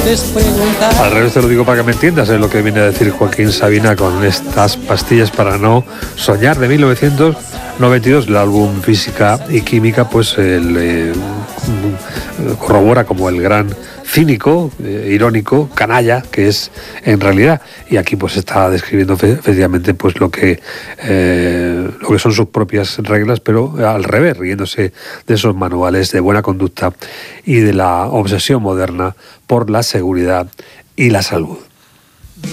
puedes preguntar. Al revés te lo digo para que me entiendas, es lo que viene a decir Joaquín Sabina con estas pastillas para no soñar, de 1992. El álbum Física y Química pues corrobora como el gran cínico, irónico, canalla que es en realidad, y aquí pues está describiendo efectivamente pues lo que son sus propias reglas, pero al revés, riéndose de esos manuales de buena conducta y de la obsesión moderna por la seguridad y la salud.